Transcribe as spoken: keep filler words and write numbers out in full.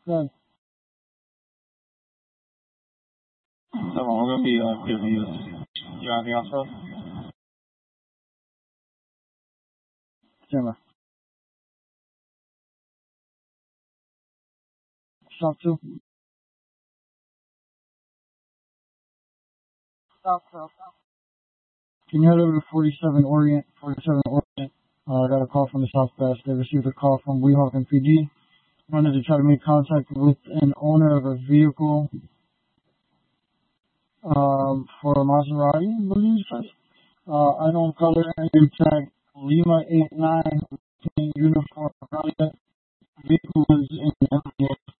Good. So I'm gonna be uh, giving you. You got anything else for us? Simmer. Stop two. Stop two. Can you head over to forty-seven Orient? forty-seven Orient. Uh, I got a call from the Southwest. They received a call from Weehawken P D. Wanted to try to make contact with an owner of a vehicle um, for a Maserati, I believe it says. Uh, unknown color, name tag Lima eight nine, uniform, vehicle is in